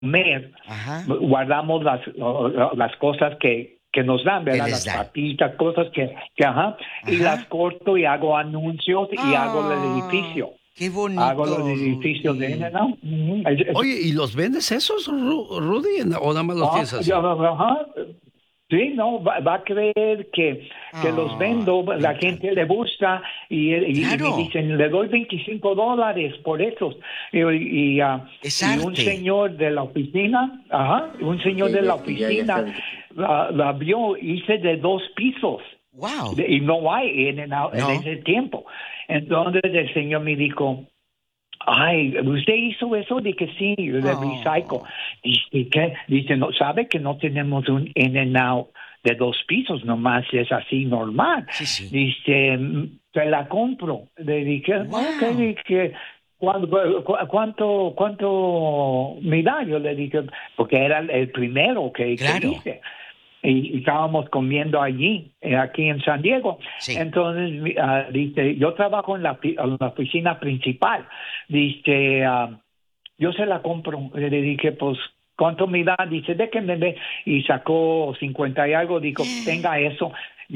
mes, Ajá. guardamos las cosas que nos dan, ¿verdad? Las papitas, cosas ajá, y las corto y hago anuncios y hago el edificio. ¡Qué bonito! Hago los edificios de ¿no? Oye, ¿y los vendes esos, Rudy? ¿O nada más los tienes así? Ajá. Sí, no, va a creer que los vendo, la gente le gusta y me dicen, le doy $25 por esos. Y un señor de la oficina, la vio, hice de 2 pisos. Wow. Y no hay en ese tiempo. Entonces el señor me dijo, ay, ¿usted hizo eso? Dije, sí, de recycle. Dice, ¿qué? Dice, no, ¿sabe que no tenemos un In-N-Out de 2 pisos? Nomás es así normal. Sí. Dice, te la compro. Le dije, ok, dije, ¿cuánto me da? Yo le dije, porque era el primero que hice. Y estábamos comiendo allí, aquí en San Diego. Sí. Entonces, dice, yo trabajo en la oficina principal. Dice, yo se la compro. Le dije, pues, ¿cuánto me da? Dice, déjeme ver. Y sacó 50 y algo. Dijo, tenga eso.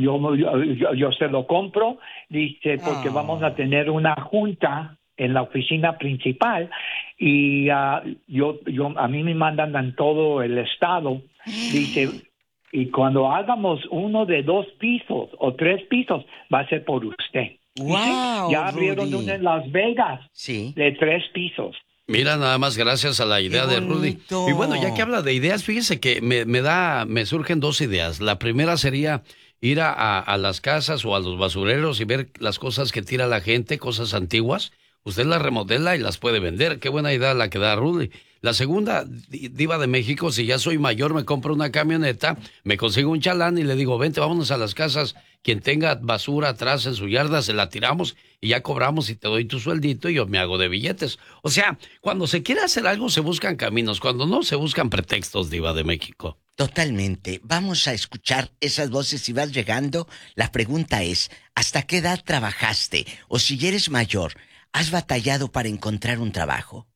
Yo se lo compro. Dice, porque vamos a tener una junta en la oficina principal y a mí me mandan en todo el estado. Dice, y cuando hagamos uno de 2 pisos o 3 pisos, va a ser por usted. Wow, ya abrieron uno en Las Vegas de 3 pisos. Mira, nada más gracias a la idea de Rudy. Y bueno, ya que habla de ideas, fíjese que me surgen 2 ideas. La primera sería ir a las casas o a los basureros y ver las cosas que tira la gente, cosas antiguas. Usted las remodela y las puede vender. Qué buena idea la que da Rudy. La segunda, Diva de México, si ya soy mayor, me compro una camioneta, me consigo un chalán y le digo, vente, vámonos a las casas. Quien tenga basura atrás en su yarda, se la tiramos y ya cobramos y te doy tu sueldito y yo me hago de billetes. O sea, cuando se quiere hacer algo, se buscan caminos. Cuando no, se buscan pretextos, Diva de México. Totalmente. Vamos a escuchar esas voces si vas llegando. La pregunta es, ¿hasta qué edad trabajaste? O si ya eres mayor, ¿has batallado para encontrar un trabajo?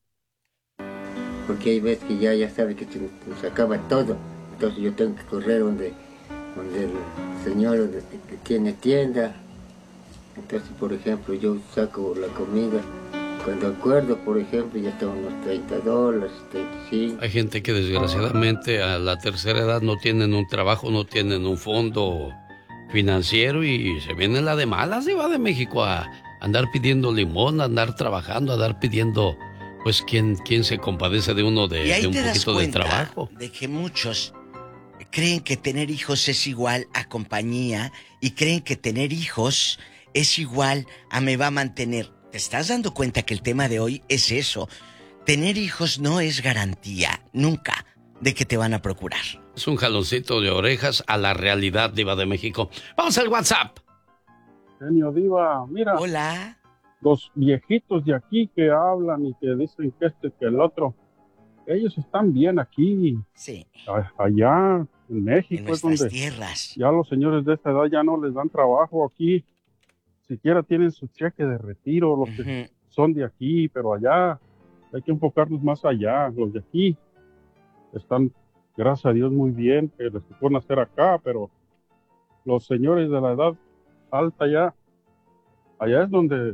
Porque hay veces que ya sabe que se acaba todo. Entonces yo tengo que correr donde el señor que tiene tienda. Entonces, por ejemplo, yo saco la comida. Cuando acuerdo, por ejemplo, ya tengo unos $30, 35. Hay gente que desgraciadamente a la tercera edad no tienen un trabajo, no tienen un fondo financiero y se viene la de malas, Diva de México, a andar pidiendo limón, a andar trabajando, a andar pidiendo, pues, ¿quién se compadece de uno de un poquito de trabajo? De que muchos creen que tener hijos es igual a compañía y creen que tener hijos es igual a me va a mantener. ¿Te estás dando cuenta que el tema de hoy es eso? Tener hijos no es garantía, nunca, de que te van a procurar. Es un jaloncito de orejas a la realidad, Diva de México. ¡Vamos al WhatsApp! Genio Diva, mira. Hola. Los viejitos de aquí que hablan y que dicen que que el otro, ellos están bien aquí. Sí. Allá en México en nuestras tierras. Ya los señores de esta edad ya no les dan trabajo aquí. Siquiera tienen su cheque de retiro, los que son de aquí, pero allá hay que enfocarnos más allá. Los de aquí están, gracias a Dios, muy bien, que les tocó nacer acá, pero los señores de la edad alta allá es donde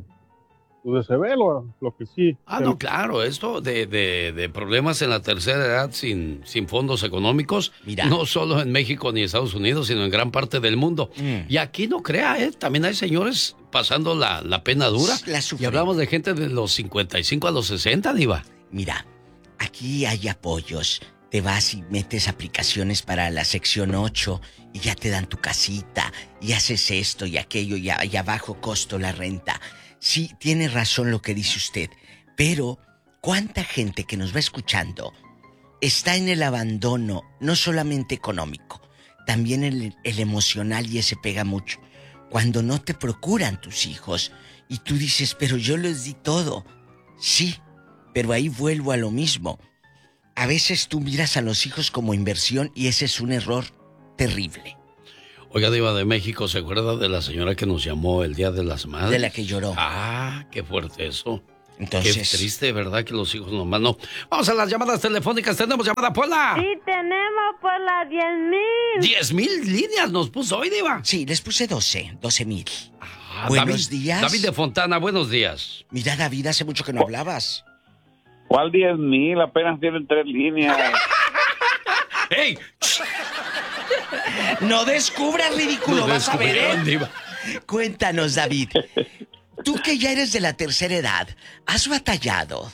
se ve lo que sí. No, claro, esto de problemas en la tercera edad sin fondos económicos, mira, no solo en México ni Estados Unidos, sino en gran parte del mundo. Y aquí no crea, también hay señores pasando la pena dura. Y hablamos de gente de los 55 a los 60, Diva. Mira, aquí hay apoyos. Te vas y metes aplicaciones para la sección 8 y ya te dan tu casita y haces esto y aquello y a bajo costo la renta. Sí, tiene razón lo que dice usted, pero ¿cuánta gente que nos va escuchando está en el abandono, no solamente económico, también el emocional, y ese pega mucho? Cuando no te procuran tus hijos y tú dices, pero yo les di todo. Sí, pero ahí vuelvo a lo mismo. A veces tú miras a los hijos como inversión y ese es un error terrible. Oiga, Diva de México, ¿se acuerda de la señora que nos llamó el Día de las Madres? De la que lloró. Ah, qué fuerte eso. Entonces... Qué triste, ¿verdad? Que los hijos nomás no. Vamos a las llamadas telefónicas. ¿Tenemos llamada, Pola? Sí, tenemos por las 10,000. 10,000 líneas nos puso hoy, Diva. Sí, les puse 12,000. Buenos días. David de Fontana, buenos días. Mira, David, hace mucho que no hablabas. ¿Cuál 10,000? Apenas tienen 3 líneas. ¡Ey! No descubras, ridículo, vas a ver, ¿eh? Diva. Cuéntanos, David. Tú que ya eres de la tercera edad, ¿has batallado?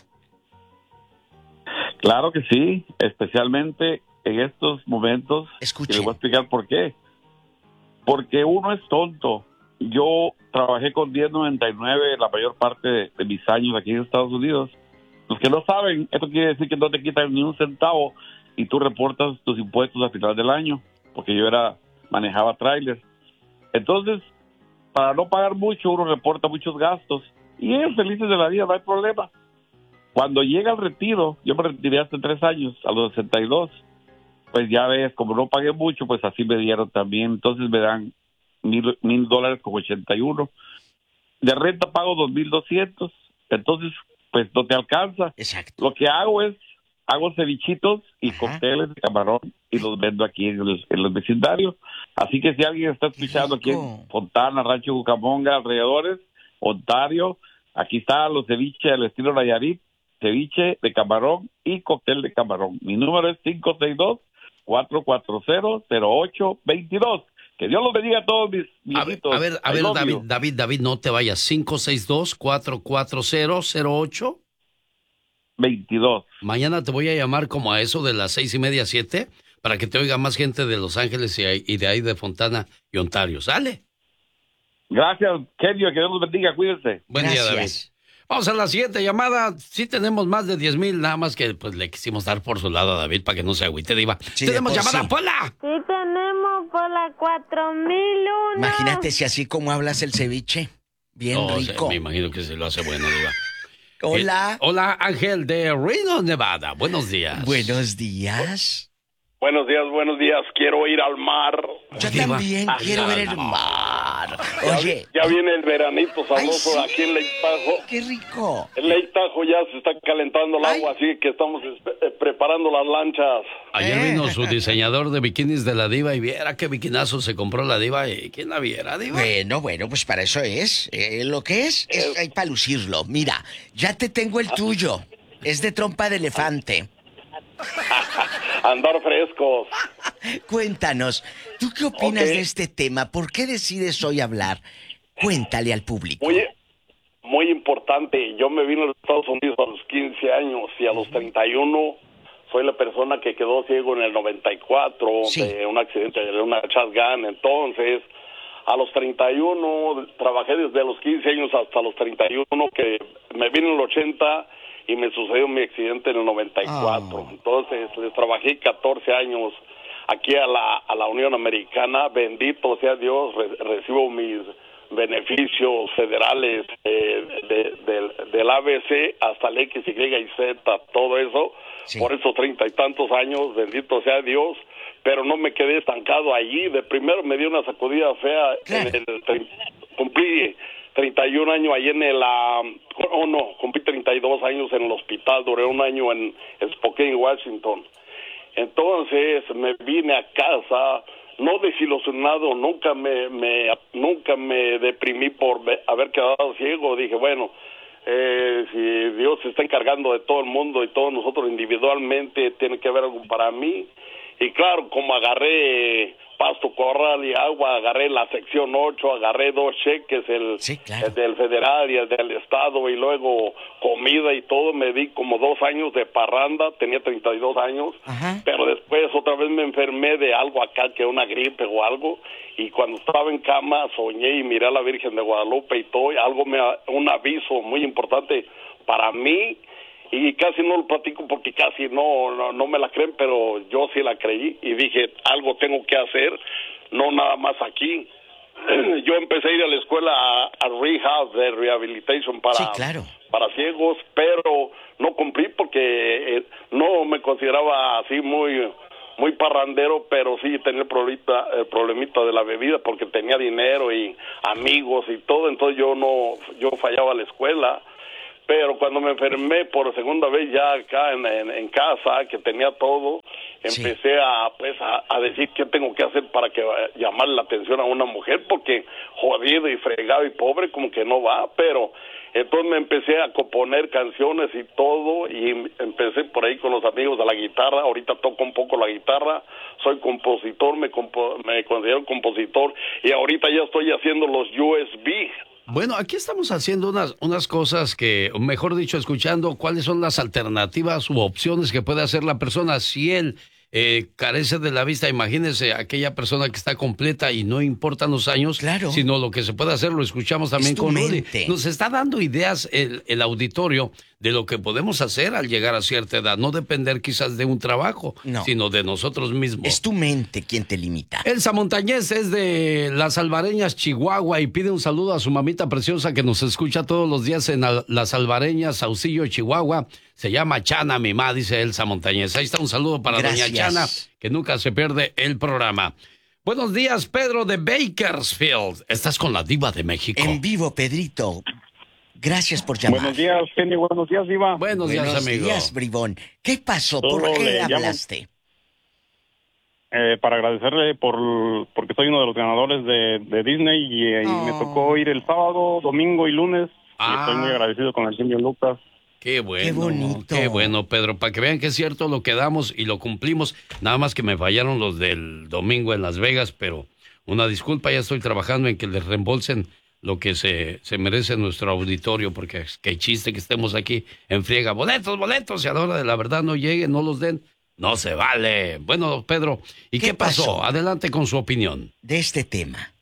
Claro que sí, especialmente en estos momentos. Escuchen. Y les voy a explicar por qué. Porque uno es tonto. Yo trabajé con 1099 la mayor parte de mis años aquí en Estados Unidos. Los que no saben, esto quiere decir que no te quitan ni un centavo y tú reportas tus impuestos al final del año, porque yo manejaba tráiler. Entonces, para no pagar mucho, uno reporta muchos gastos y ellos felices de la vida, no hay problema. Cuando llega el retiro, yo me retiré hace 3 años, a los 62, pues ya ves, como no pagué mucho, pues así me dieron también. Entonces me dan $1,000 con 81. De renta pago 2,200. Entonces, pues no te alcanza. Exacto. Lo que hago cevichitos y cócteles de camarón y los vendo aquí en los vecindarios. Así que si alguien está escuchando aquí en Fontana, Rancho Cucamonga, alrededores, Ontario, aquí están los ceviches al estilo Nayarit, ceviche de camarón y cóctel de camarón. Mi número es 562-440-0822. Que Dios los bendiga a todos mis viejitos. A ver, David, no te vayas. 562-440-0822. Mañana te voy a llamar como a eso de las 6:30, 7, para que te oiga más gente de Los Ángeles y de ahí de Fontana y Ontario. ¿Sale? Gracias, Kenio, que Dios los bendiga, cuídense. Buen día, David. Vamos a la siguiente llamada. Sí tenemos más de 10,000, nada más que pues le quisimos dar por su lado a David para que no se agüite, Diva. Sí, ¡tenemos llamada, sí. Pola! Sí, tenemos por las 4,001. Imagínate si así como hablas el ceviche. Bien rico. Me imagino que se lo hace bueno, Diva. Hola. Hola, Ángel de Reno, Nevada. Buenos días. Buenos días. Buenos días. Quiero ir al mar. Yo también quiero ver el mar. Oye. Ya viene el veranito sabroso. Ay, sí. Aquí en Lake Tahoe. ¡Qué rico! En Lake Tahoe ya se está calentando el agua, así que estamos preparando las lanchas. Ayer vino su diseñador de bikinis de la Diva y viera qué bikinazo se compró la Diva. ¿Quién la viera, Diva? Bueno, pues para eso es. Lo que es hay para lucirlo. Mira, ya te tengo el tuyo. Es de trompa de elefante. Andar frescos. Cuéntanos, ¿tú qué opinas de este tema? ¿Por qué decides hoy hablar? Cuéntale al público. Muy importante. Yo me vine a los Estados Unidos a los 15 años y a los 31 soy la persona que quedó ciego en el 94 de un accidente de una shotgun. Entonces, a los 31 trabajé desde los 15 años hasta los 31, que me vine en el 80 y me sucedió mi accidente en el 94. Entonces, les trabajé 14 años aquí a la Unión Americana. Bendito sea Dios, recibo mis beneficios federales del ABC hasta el X, Y y Z, todo eso, por esos 30 y tantos años, bendito sea Dios. Pero no me quedé estancado allí. De primero me dio una sacudida fea. Cumplí 31 años ahí cumplí 32 años en el hospital, duré un año en Spokane, Washington. Entonces me vine a casa, no desilusionado, nunca me deprimí por haber quedado ciego. Dije, bueno, si Dios se está encargando de todo el mundo y todos nosotros individualmente, tiene que haber algo para mí. Y claro, como agarré pasto, corral y agua, agarré la sección 8, agarré 2 cheques, el del federal y el del estado, y luego comida y todo. Me di como 2 años de parranda, tenía 32 años, pero después otra vez me enfermé de algo acá, que una gripe o algo, y cuando estaba en cama soñé y miré a la Virgen de Guadalupe y todo, y un aviso muy importante para mí. Y casi no lo platico porque casi no me la creen, pero yo sí la creí y dije, algo tengo que hacer, no nada más aquí. Yo empecé a ir a la escuela a rehab, de rehabilitation para ciegos, pero no cumplí porque no me consideraba así muy parrandero, pero sí tenía el problemita de la bebida porque tenía dinero y amigos y todo, entonces yo fallaba a la escuela. Pero cuando me enfermé por segunda vez ya acá en casa, que tenía todo, empecé a decir qué tengo que hacer para que llamar la atención a una mujer, porque jodido y fregado y pobre como que no va, pero entonces me empecé a componer canciones y todo, y empecé por ahí con los amigos de la guitarra. Ahorita toco un poco la guitarra, soy compositor, me considero compositor, y ahorita ya estoy haciendo los USB. Bueno, aquí estamos haciendo unas cosas que, mejor dicho, escuchando cuáles son las alternativas u opciones que puede hacer la persona si él carece de la vista. Imagínese aquella persona que está completa y no importan los años, claro, sino lo que se puede hacer. Lo escuchamos también con Rudy. Nos está dando ideas el auditorio de lo que podemos hacer al llegar a cierta edad. No depender quizás de un trabajo, sino de nosotros mismos. Es tu mente quien te limita. Elsa Montañez es de Las Albareñas, Chihuahua, y pide un saludo a su mamita preciosa que nos escucha todos los días en Las Albareñas, Saucillo, Chihuahua. Se llama Chana, mi mamá, dice Elsa Montañez. Ahí está un saludo para doña Chana, que nunca se pierde el programa. Buenos días, Pedro de Bakersfield. Estás con la Diva de México. En vivo, Pedrito. Gracias por llamar. Buenos días, Genio. Buenos días, Diva. Buenos días, amigo. Buenos días, bribón. ¿Qué pasó? ¿Por qué hablaste? Para agradecerle porque soy uno de los ganadores de Disney y me tocó ir el sábado, domingo y lunes. Y estoy muy agradecido con el genio Lucas. Qué bueno, qué bonito. Qué bueno, Pedro, para que vean que es cierto lo que damos y lo cumplimos. Nada más que me fallaron los del domingo en Las Vegas, pero una disculpa, ya estoy trabajando en que les reembolsen lo que se merece nuestro auditorio, porque qué chiste que estemos aquí en friega. Boletos, y a la hora de la verdad no lleguen, no los den. No se vale. Bueno, Pedro, ¿y qué pasó? Adelante con su opinión. De este tema.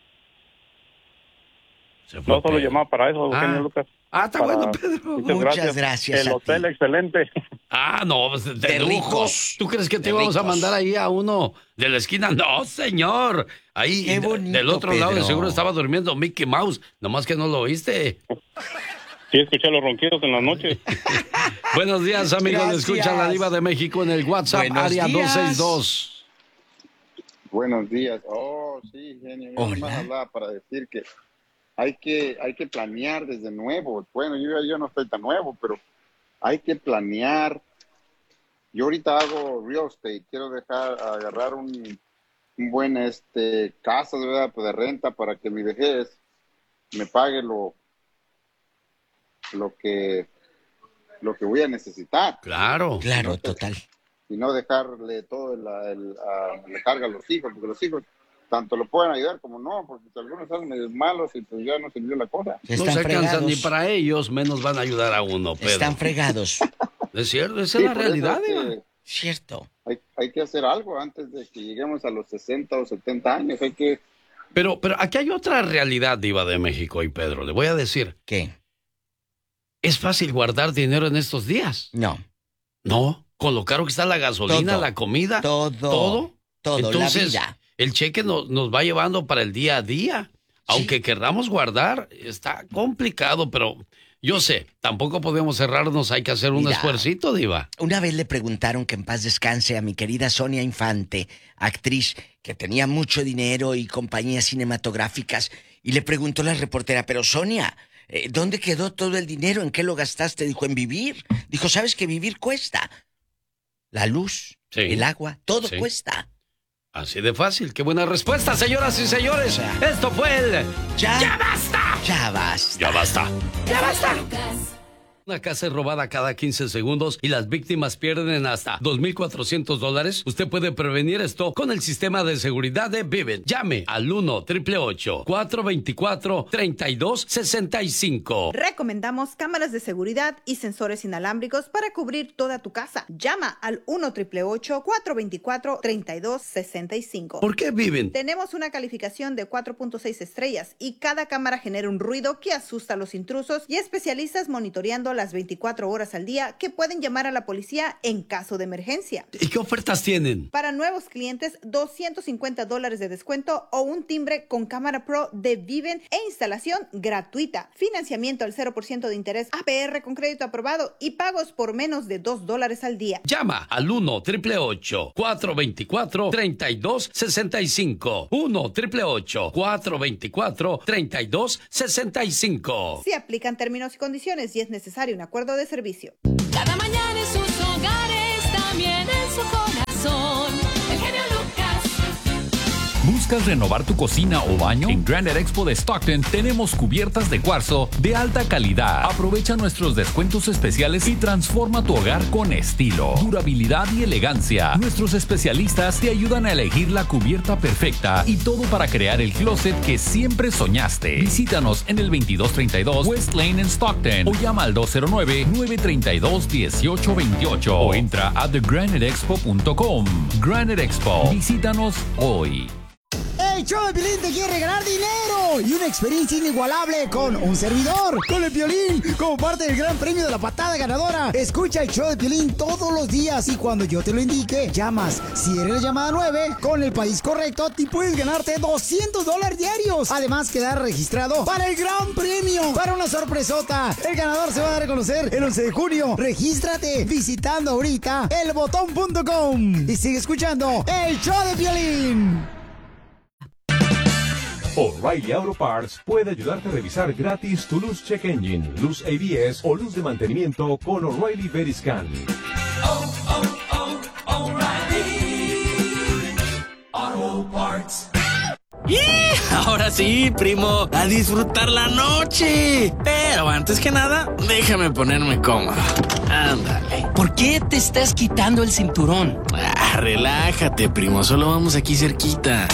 No solo llamaba para eso, genio Lucas. Está bueno, Pedro. Muchas gracias. El hotel excelente. No, de ricos. ¿Tú crees que te íbamos a mandar ahí a uno de la esquina? No, señor. Ahí, qué bonito, del otro Pedro. lado, de seguro estaba durmiendo Mickey Mouse. Nomás que no lo oíste. Sí, escuché los ronquidos en la noche. Buenos días, amigos. Escucha la Diva de México en el WhatsApp, área 262. Buenos días. Oh, sí, genio. Yo más hablaba para decir que hay que planear desde nuevo. Bueno, yo no estoy tan nuevo, pero hay que planear. Yo ahorita hago real estate. Quiero agarrar un buen casa de renta para que mi vejez me pague lo que voy a necesitar. Claro, total. Y no dejarle todo la carga a los hijos, porque los hijos tanto lo pueden ayudar como no, porque si algunos son medio malos y pues ya no sirvió la cosa. No se alcanzan ni para ellos, menos van a ayudar a uno, Pedro. Están fregados. Es cierto, esa es la realidad. Cierto. Hay que hacer algo antes de que lleguemos a los 60 o 70 años. Pero aquí hay otra realidad, Diva de México y Pedro. Le voy a decir. ¿Qué? ¿Es fácil guardar dinero en estos días? No. ¿No? Con lo caro que está la gasolina, la comida. Todo, entonces, la vida. El cheque nos va llevando para el día a día. Aunque querramos guardar, está complicado, pero yo sé, tampoco podemos cerrarnos, hay que hacer un esfuercito, Diva. Una vez le preguntaron, que en paz descanse, a mi querida Sonia Infante, actriz que tenía mucho dinero y compañías cinematográficas, y le preguntó la reportera, pero Sonia, ¿dónde quedó todo el dinero? ¿En qué lo gastaste? Dijo, en vivir. Dijo, ¿sabes que vivir cuesta? La luz, el agua, todo cuesta. Así de fácil. ¡Qué buena respuesta, señoras y señores! Esto fue el... ¡Ya basta! ¡Ya basta! ¡Ya basta! ¡Ya basta! Una casa es robada cada 15 segundos y las víctimas pierden hasta $2,400. Usted puede prevenir esto con el sistema de seguridad de Vivint. Llame al 1-888-424-3265. Recomendamos cámaras de seguridad y sensores inalámbricos para cubrir toda tu casa. Llama al 1-888-424-3265. ¿Por qué Vivint? Tenemos una calificación de 4.6 estrellas y cada cámara genera un ruido que asusta a los intrusos y especialistas monitoreando las 24 horas al día que pueden llamar a la policía en caso de emergencia. ¿Y qué ofertas tienen? Para nuevos clientes, $250 de descuento o un timbre con cámara pro de Vivint e instalación gratuita. Financiamiento al 0% de interés, APR con crédito aprobado y pagos por menos de $2 al día. Llama al 1-888-424-3265. 1-888-424-3265. Se aplican términos y condiciones y es necesario necesario un acuerdo de servicio. Cada mañana en sus hogares, también en su corazón. El genio Lucas. ¿Buscas renovar tu cocina o baño? En Granite Expo de Stockton tenemos cubiertas de cuarzo de alta calidad. Aprovecha nuestros descuentos especiales y transforma tu hogar con estilo, durabilidad y elegancia. Nuestros especialistas te ayudan a elegir la cubierta perfecta y todo para crear el closet que siempre soñaste. Visítanos en el 2232 West Lane en Stockton o llama al 209-932-1828 o entra a thegraniteexpo.com. Granite Expo. Visítanos hoy. El show de Piolín te quiere regalar dinero y una experiencia inigualable con un servidor, con el Piolín, como parte del gran premio de la patada ganadora. Escucha el show de Piolín todos los días y cuando yo te lo indique, llamas. Si eres la llamada 9, con el país correcto, te puedes ganarte $200 diarios. Además, quedar registrado para el gran premio, para una sorpresota. El ganador se va a dar a conocer el 11 de junio. Regístrate visitando ahorita elbotón.com y sigue escuchando el show de Piolín. O'Reilly Auto Parts puede ayudarte a revisar gratis tu luz check engine, luz ABS o luz de mantenimiento con O'Reilly Veriscan. O'Reilly Auto Parts. ¡Y! Ahora sí, primo, a disfrutar la noche. Pero antes que nada, déjame ponerme cómodo. Ándale. ¿Por qué te estás quitando el cinturón? Relájate, primo, solo vamos aquí cerquita.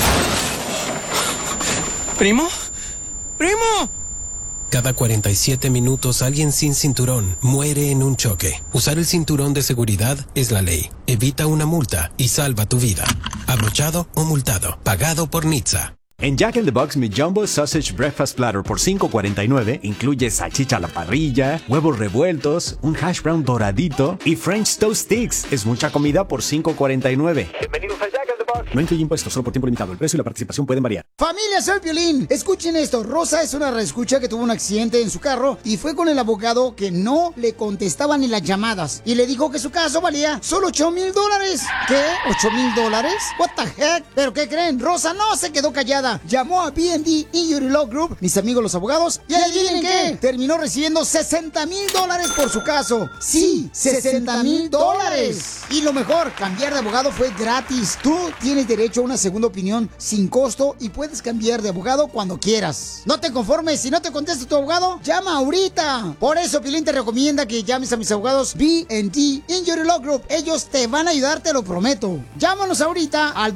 ¿Primo? ¡Primo! Cada 47 minutos alguien sin cinturón muere en un choque. Usar el cinturón de seguridad es la ley. Evita una multa y salva tu vida. Abrochado o multado. Pagado por NHTSA. En Jack in the Box, mi Jumbo Sausage Breakfast Platter por $5.49 incluye salchicha a la parrilla, huevos revueltos, un hash brown doradito y French Toast Sticks. Es mucha comida por $5.49. Bienvenidos a Jack in the Box. No incluye impuestos, solo por tiempo limitado. El precio y la participación pueden variar. Familia, soy Piolín. Escuchen esto. Rosa es una reescucha que tuvo un accidente en su carro y fue con el abogado que no le contestaba ni las llamadas. Y le dijo que su caso valía solo $8,000. ¿Qué? ¿$8,000? What the heck? ¿Pero qué creen? Rosa no se quedó callada. Llamó a B&D Injury Law Group, mis amigos los abogados, y adivinen qué, terminó recibiendo $60,000 por su caso. Sí, $60,000. Y lo mejor, cambiar de abogado fue gratis. Tú tienes derecho a una segunda opinión sin costo y puedes cambiar de abogado cuando quieras. No te conformes, si no te contesta tu abogado, llama ahorita. Por eso Piolín te recomienda que llames a mis abogados B&D Injury Law Group. Ellos te van a ayudar, te lo prometo. Llámanos ahorita al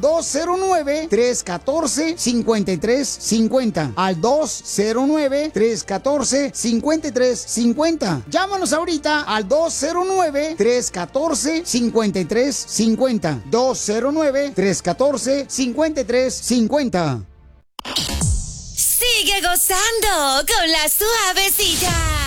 209-314-5350. Al 209-314-5350. Llámanos ahorita al 209-314-5350. 209-314-5350. Sigue gozando con la suavecita.